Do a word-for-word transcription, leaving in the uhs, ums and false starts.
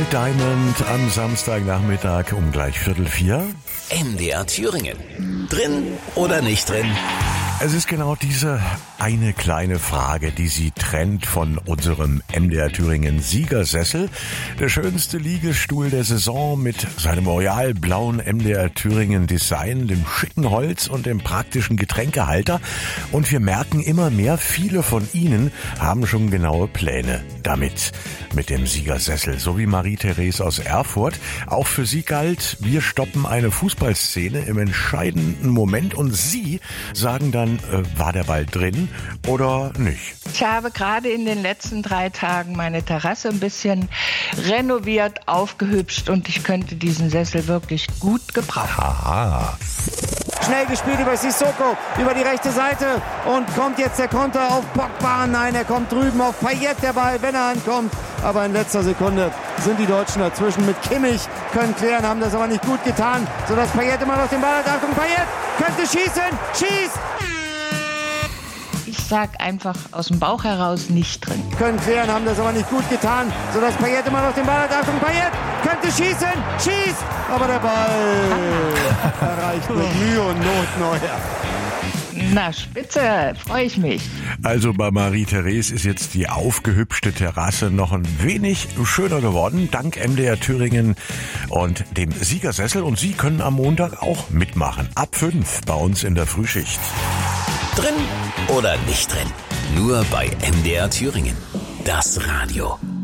Diamond am Samstagnachmittag um gleich Viertel vier. M D R Thüringen. Drin oder nicht drin? Es ist genau diese eine kleine Frage, die Sie trennt von unserem M D R Thüringen Siegersessel. Der schönste Liegestuhl der Saison mit seinem royal blauen M D R Thüringen Design, dem schicken Holz und dem praktischen Getränkehalter. Und wir merken immer mehr, viele von Ihnen haben schon genaue Pläne damit, mit dem Siegersessel. So wie Marie-Therese aus Erfurt. Auch für sie galt, wir stoppen eine Fußballszene im entscheidenden Moment und Sie sagen dann, äh, war der Ball drin oder nicht? Ich habe gerade in den letzten drei Tagen meine Terrasse ein bisschen renoviert, aufgehübscht und ich könnte diesen Sessel wirklich gut gebrauchen. Aha. Schnell gespielt über Sissoko, über die rechte Seite und kommt jetzt der Konter auf Pogba. Nein, er kommt drüben auf Payet, der Ball, wenn er ankommt. Aber in letzter Sekunde sind die Deutschen dazwischen mit Kimmich, können klären, haben das aber nicht gut getan, sodass Payet immer noch den Ball hat. Achtung, Payet könnte schießen, schießt! Ich sag einfach aus dem Bauch heraus nicht drin. Können klären, haben das aber nicht gut getan, sodass Payet immer noch den Ball hat. Achtung, Payet könnte schießen, schießt! Aber der Ball erreicht mit Mühe und Not Neuer. Na, spitze, freue ich mich. Also bei Marie-Therese ist jetzt die aufgehübschte Terrasse noch ein wenig schöner geworden, dank M D R Thüringen und dem Siegersessel. Und Sie können am Montag auch mitmachen. Ab fünf bei uns in der Frühschicht. Drin oder nicht drin? Nur bei M D R Thüringen. Das Radio.